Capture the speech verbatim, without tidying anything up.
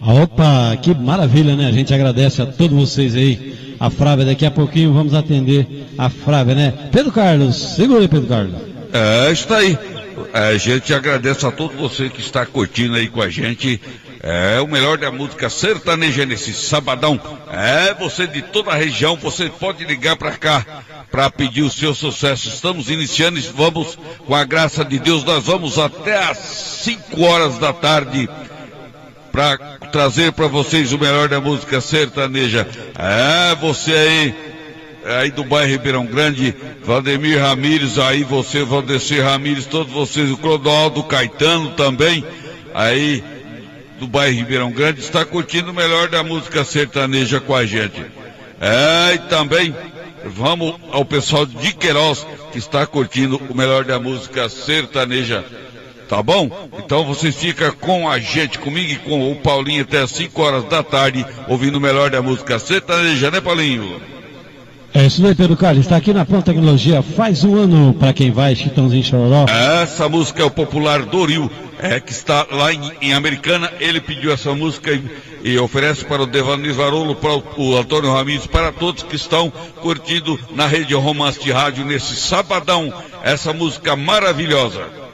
Opa, que maravilha, né? A gente agradece a todos vocês aí. A Frávia, daqui a pouquinho vamos atender a Frávia, né? Pedro Carlos, segura aí, Pedro Carlos. É, está aí. A gente agradece a todos vocês que está curtindo aí com a gente. É o melhor da música sertaneja nesse sabadão. É, você de toda a região, você pode ligar para cá para pedir o seu sucesso. Estamos iniciando e vamos, com a graça de Deus, nós vamos até às cinco horas da tarde para trazer para vocês o melhor da música sertaneja. É, você aí, aí do bairro Ribeirão Grande, Valdemir Ramires, aí você, Valdecir Ramires, todos vocês, o Clodoaldo Caetano também, aí do bairro Ribeirão Grande, está curtindo o melhor da música sertaneja com a gente. É, e também vamos ao pessoal de Queiroz, que está curtindo o melhor da música sertaneja. Tá bom? Então vocês ficam com a gente, comigo e com o Paulinho até as cinco horas da tarde, ouvindo o melhor da música sertaneja, né, Paulinho? É isso aí, Pedro Carlos. Está aqui na Pronto Tecnologia faz um ano, para quem vai, Chitãozinho Chororó. Essa música é o popular Doril, é, que está lá em, em Americana. Ele pediu essa música e, e oferece para o Devanis Varolo, para o, o Antônio Ramires, para todos que estão curtindo na Rede Romance de Rádio nesse sabadão, essa música maravilhosa.